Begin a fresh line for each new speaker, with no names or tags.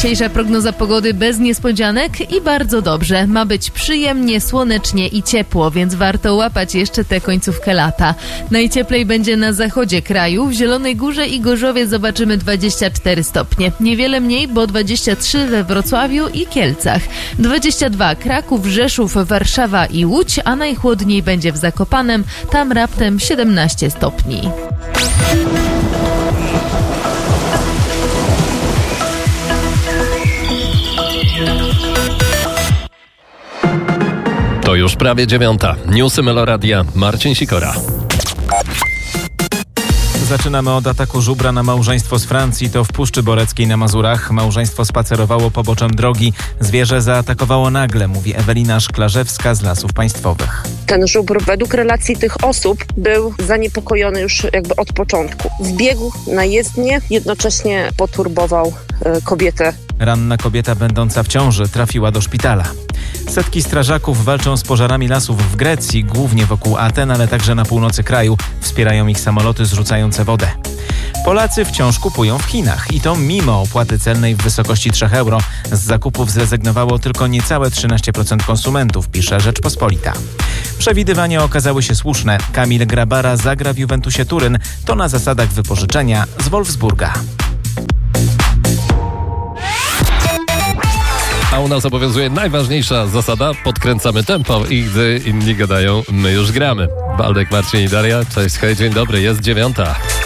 Dzisiejsza prognoza pogody bez niespodzianek i bardzo dobrze. Ma być przyjemnie, słonecznie i ciepło, więc warto łapać jeszcze tę końcówkę lata. Najcieplej będzie na zachodzie kraju. W Zielonej Górze i Gorzowie zobaczymy 24 stopnie. Niewiele mniej, bo 23 we Wrocławiu i Kielcach. 22 Kraków, Rzeszów, Warszawa i Łódź, a najchłodniej będzie w Zakopanem. Tam raptem 17 stopni.
To już prawie 9:00. Newsy Meloradia. Marcin Sikora.
Zaczynamy od ataku żubra na małżeństwo z Francji. To w Puszczy Boreckiej na Mazurach. Małżeństwo spacerowało poboczem drogi. Zwierzę zaatakowało nagle, mówi Ewelina Szklarzewska z Lasów Państwowych.
Ten żubr według relacji tych osób był zaniepokojony już jakby od początku. Wbiegł na jezdnię, jednocześnie poturbował kobietę.
Ranna kobieta będąca w ciąży trafiła do szpitala. Setki strażaków walczą z pożarami lasów w Grecji, głównie wokół Aten, ale także na północy kraju. Wspierają ich samoloty zrzucające wodę. Polacy wciąż kupują w Chinach i to mimo opłaty celnej w wysokości 3 euro. Z zakupów zrezygnowało tylko niecałe 13% konsumentów, pisze Rzeczpospolita. Przewidywania okazały się słuszne. Kamil Grabara zagra w Juventusie Turyn. To na zasadach wypożyczenia z Wolfsburga.
A u nas obowiązuje najważniejsza zasada. Podkręcamy tempo i gdy inni gadają, my już gramy. Waldek, Marcin i Daria. Cześć, hej, dzień dobry, jest 9:00.